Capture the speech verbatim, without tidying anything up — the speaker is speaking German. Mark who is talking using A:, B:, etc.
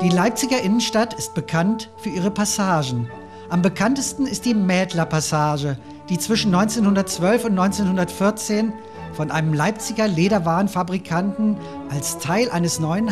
A: Die Leipziger Innenstadt ist bekannt für ihre Passagen. Am bekanntesten ist die Mädler-Passage, die zwischen neunzehnhundertzwölf und neunzehnhundertvierzehn von einem Leipziger Lederwarenfabrikanten als Teil eines neuen